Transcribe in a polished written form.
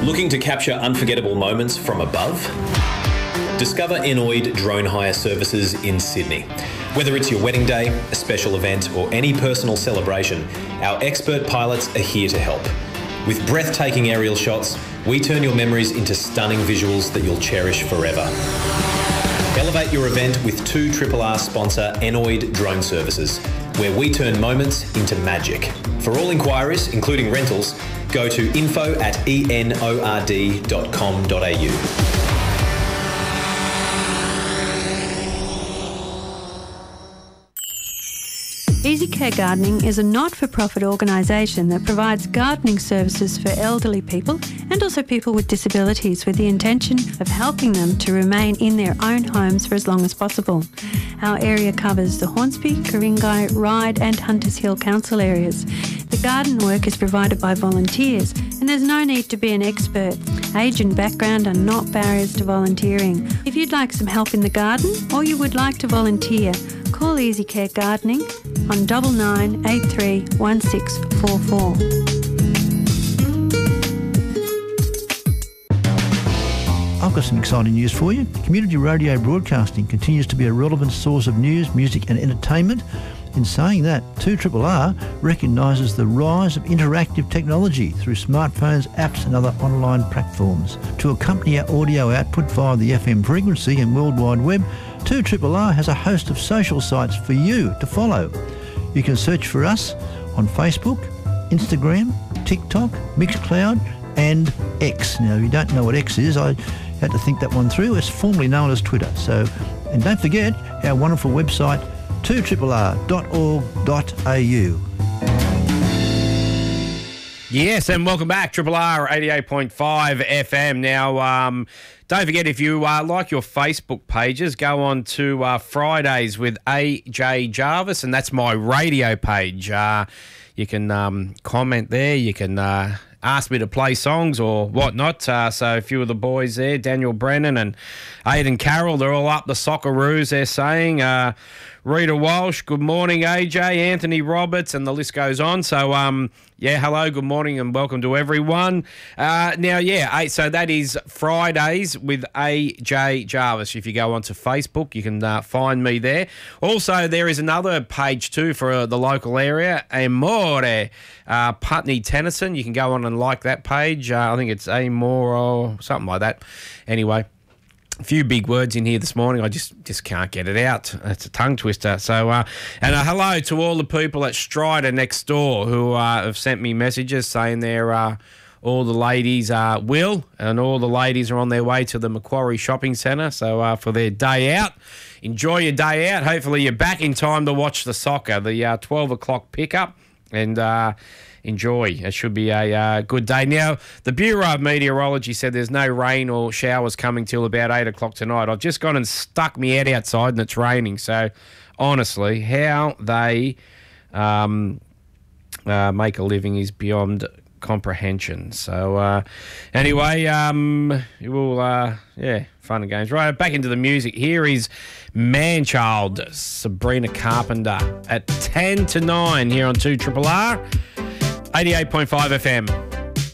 Looking to capture unforgettable moments from above? Discover Enoid Drone Hire Services in Sydney. Whether it's your wedding day, a special event, or any personal celebration, our expert pilots are here to help. With breathtaking aerial shots, we turn your memories into stunning visuals that you'll cherish forever. Elevate your event with 2RRR sponsor Enoid Drone Services, where we turn moments into magic. For all inquiries, including rentals, go to info@enord.com.au. Easy Care Gardening is a not-for-profit organisation that provides gardening services for elderly people and also people with disabilities, with the intention of helping them to remain in their own homes for as long as possible. Our area covers the Hornsby, Ku-ring-gai, Ryde and Hunters Hill council areas. The garden work is provided by volunteers and there's no need to be an expert. Age and background are not barriers to volunteering. If you'd like some help in the garden or you would like to volunteer, call Easy Care Gardening on 9983 1644. I've got some exciting news for you. Community radio broadcasting continues to be a relevant source of news, music and entertainment. In saying that, 2RRR recognises the rise of interactive technology through smartphones, apps and other online platforms. To accompany our audio output via the FM frequency and World Wide Web, 2RRR has a host of social sites for you to follow. You can search for us on Facebook, Instagram, TikTok, Mixcloud and X. Now, if you don't know what X is, I had to think that one through. It's formerly known as Twitter. And don't forget our wonderful website, 2RRR.org.au. Yes, and welcome back, RRR 88.5 FM. Now, don't forget, if you like your Facebook pages, go on to Fridays with AJ Jarvis, and that's my radio page. You can comment there. You can ask me to play songs or whatnot. So a few of the boys there, Daniel Brennan and Aidan Carroll, they're all up the Socceroos, they're saying. Rita Walsh, good morning, AJ, Anthony Roberts, and the list goes on. So, hello, good morning, and welcome to everyone. So that is Fridays with AJ Jarvis. If you go onto Facebook, you can find me there. Also, there is another page too for the local area, Amore, Putney Tennyson. You can go on and like that page. I think it's Amore or something like that. Anyway. A few big words in here this morning. I just can't get it out. It's a tongue twister. So, and hello to all the people at Strider next door who have sent me messages saying they're all the ladies will, and all the ladies are on their way to the Macquarie Shopping Centre. So for their day out, enjoy your day out. Hopefully you're back in time to watch the soccer, the 12 o'clock pickup, and enjoy. It should be a good day. Now, the Bureau of Meteorology said there's no rain or showers coming till about 8 o'clock tonight. I've just gone and stuck my head outside and it's raining. So, honestly, how they make a living is beyond comprehension. So, anyway, we'll, fun and games. Right, back into the music. Here is Manchild, Sabrina Carpenter at 10 to 9 here on 2RRR. 88.5 FM.